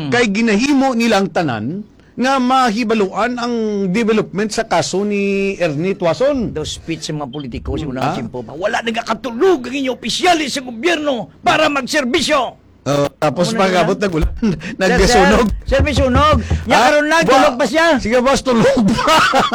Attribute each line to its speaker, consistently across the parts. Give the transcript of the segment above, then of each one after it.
Speaker 1: Kay ginahimo nilang tanan nga mahibaluan ang development sa kaso ni Ernie Tuason.
Speaker 2: Daw speech sa mga politiko sa unang simpo pa. Wala nagkakatulog ang inyong opisyali sa gobyerno para magserbisyo.
Speaker 1: Tapos pagabot na gulan, nagsunog.
Speaker 2: Sir, may sunog. Karon lang, tulog pa siya.
Speaker 1: Sige boss, tulog pa.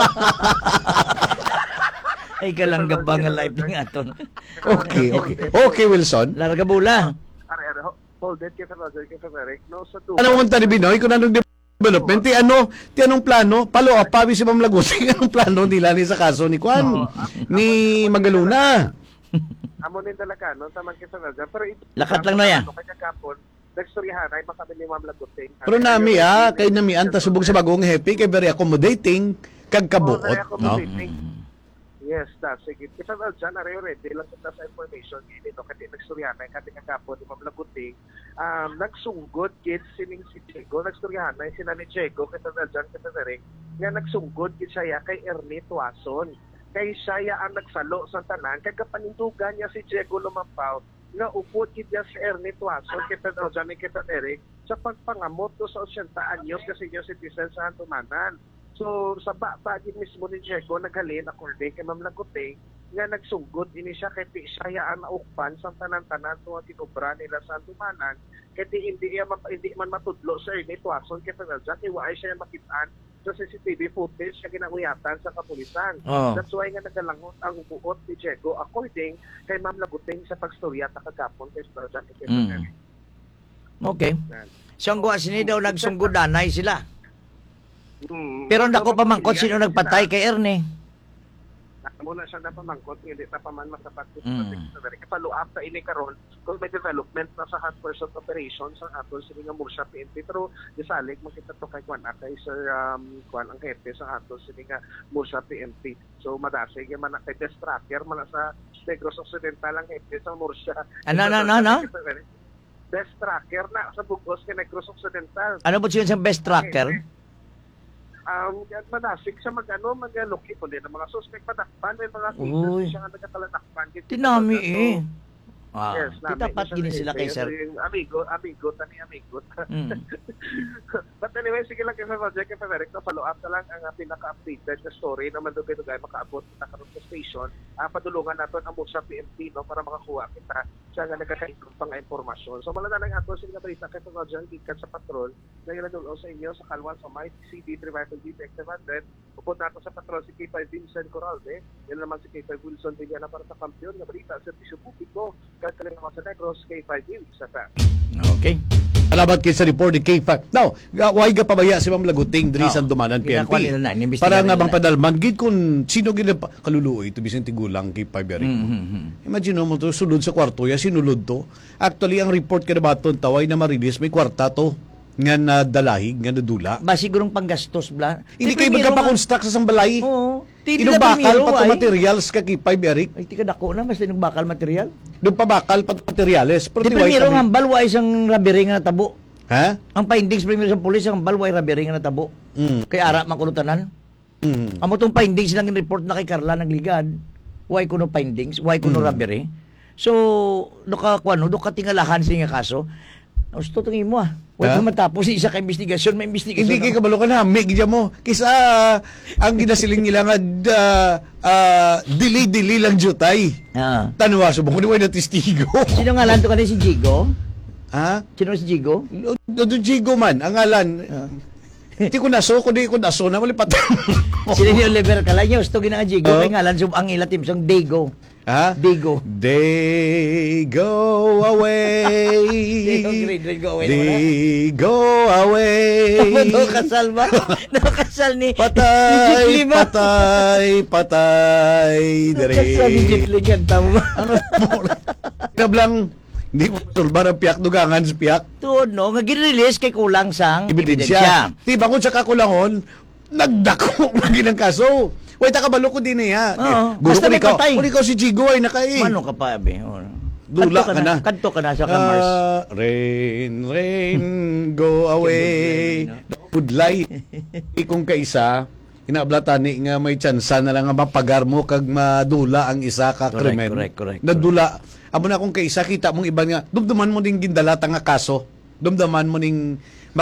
Speaker 2: Ay, kalanggap ba nga live ng aton?
Speaker 1: Okay. Okay, Wilson.
Speaker 2: Larga bula.
Speaker 3: Hold it, kita Roger, kita Eric. No, sa
Speaker 1: Ano mo ni Binoy kung anong development? Ti anong plano? Palo pabi si Ma'am Lagusing anong plano nila ni sa kaso ni Kwan? Ni Magaluna.
Speaker 3: Amo din talaga, no? Tamang kita Roger. Pero ito,
Speaker 2: Lakat lang na yan.
Speaker 3: Kanya kapon, nagstoryahan ay makabili ni Ma'am Laguting.
Speaker 1: Pero nami kay nami anta subog sa bagong happy kay very accommodating kag kabuot, no?
Speaker 3: Yes, sige. Kita na dyan, ready lang sa information. Dito, kasi nagstoryahan ay kating kapon ni Ma'am Laguting. Nagsunggod kids sining si Diego, nagstoryahan ay sina ni Diego, kita na dyan, kita na rin, nga nagsunggod kids siya kay Ernie Tuason. Kay siya ang nagsalo sa tanan, kay kapanindugan niya si Diego Lumampaw, nga upot niya si Ernie Tuason, kita na dyan, kita Eric, sa pagpangamot to sa 80 anyos kasi yung citizen sa Hantumanan. So, sa bagay mismo ni Diego, naghalin, according kay Ma'am Laguting, nga nagsugod ini siya kay siya ang naukpan sa tanan-tanan to ang tinubra nila sa Hantumanan, kaya hindi man matudlo sa Ernie Tuason, kaya Panaljan, iwaay siya makitaan sa CCTV footage siya ginanguyatan sa kapulisan. That's why nga nagalangot ang ubuot ni Diego according kay Ma'am Laguting sa pagstorya at kagapon kay Panaljan.
Speaker 2: Okay. So, ang guwasin daw nagsunggudanay sila. Pero ndako pa mangkot sino nagpatay kay Ernie.
Speaker 3: Muna siya napamangkot, hindi na pa man masapat ko follow up sa ini karon kung may development na sa hot pursuit operations ang aton sila nga Murcia PNP. Pero disalig makita to kay Kwan kay Sir Kwan ang hepe sa aton sila nga Murcia PNP. So madasig man kay best tracker man sa Negros Occidental ang hepe sa Murcia.
Speaker 2: Ano?
Speaker 3: Best tracker na sa Bugos kay Negros Occidental.
Speaker 2: Ano ba siya sa best tracker?
Speaker 3: Manasik sa mag-loki po din ng mga suspect, padakpan, may mga cases siya nga nagkataladakpan.
Speaker 2: Tinami
Speaker 3: Yes,
Speaker 2: dapat gini sila kay Sir.
Speaker 3: Amigo. But anyway, sige lang kay Roger, kay Frederick, follow up na lang ang pinaka-updated na story na mandugay-dugay makaabot kita karon sa station. Padulungan natin ang Murcia PNP no, para makakuha kita siya nga nagkakaitong pang impormasyon. So malala na nga ato sila balita kay Roger, gikan sa patrol na ginadulong sa inyo sa Kalwan sa Might CD Revival Detective 700. Upod nato sa patrol si K5 Vincent Corralde, yan naman si K5 Wilson Villana para sa kampiyon nga balita sa servisyo publiko. Kaya sa Negros, K5 News sa
Speaker 2: Okay.
Speaker 1: Salamat kay sa report ni K5. Now, why ga pabaya si Ma'am Laguting diri sa Dumanan PNP? Para nga bang padalman gid kung sino gid kaluluoy to bisan tigulang K5 Eric. Imagine mo to sulod sa kwarto ya sinulod to. Actually ang report kada baton taway na ma-release may kwarta to nga nadalahig nga nadula.
Speaker 2: Ba sigurong panggastos bla.
Speaker 1: Hindi kay magpa-construct sa sambalay.
Speaker 2: Oo.
Speaker 1: Inubakal pa to materials ka K5 Eric.
Speaker 2: Ay tika dako na basta inubakal material.
Speaker 1: Doon pa bakal pa materials.
Speaker 2: Pero primero ang balwa isang rabiri nga natabo.
Speaker 1: Ha?
Speaker 2: Ang findings primero sa pulis ang balwa ay rabiri nga natabo. Kay ara makulutanan. Amo tong findings lang report na kay Carla nagligad. Why kuno findings? Why kuno rabiri? So, doka tingalahan sa nga kaso. Gusto tong imo Wala matapos isa ka investigasyon, may investigasyon.
Speaker 1: Hindi kay kabalo ka na, may gidya mo. Kisa ang ginasiling nila nga dili lang jutay. Tanwa subong kuno na testigo.
Speaker 2: Sino ngalan to kanina si Jigo?
Speaker 1: Ha?
Speaker 2: Sino si Jigo?
Speaker 1: Do Jigo man ang ngalan. Ti ko naso ko di ko naso na mali patay.
Speaker 2: Sino ni Oliver Calaño, gusto gina nga Jigo kay ngalan sub ang ilatim song Dego.
Speaker 1: Ha?
Speaker 2: Digo.
Speaker 1: They go away.
Speaker 2: They go away.
Speaker 1: They go away.
Speaker 2: No kasal ba? No kasal ni
Speaker 1: patay. Dere.
Speaker 2: Kasal ni Jitli kanta mo.
Speaker 1: Ano mo? Kablang hindi mo tulbar ang piyak dugangan sa piyak.
Speaker 2: Tuod no, nga gin-release kay kulang sang
Speaker 1: ebidensya. Di ba kung sa kakulangon, nagdako lagi ng kaso. Wait, kabalo ko din niya.
Speaker 2: Guro ko ikaw.
Speaker 1: Kung ikaw si Jigo ay nakai.
Speaker 2: Mano ka pa, abe?
Speaker 1: Dula ka na.
Speaker 2: Kadto ka na sa Kamars.
Speaker 1: Rain, go away. Pudlay. Ikong kaisa, inablatan ni nga may tsansa na lang nga mapagar mo kag madula ang isa ka krimen.
Speaker 2: Correct.
Speaker 1: Nadula. Amo na kung kaisa, kita mong iba nga, dumduman mo ding gindalata nga kaso. Dumduman mo ning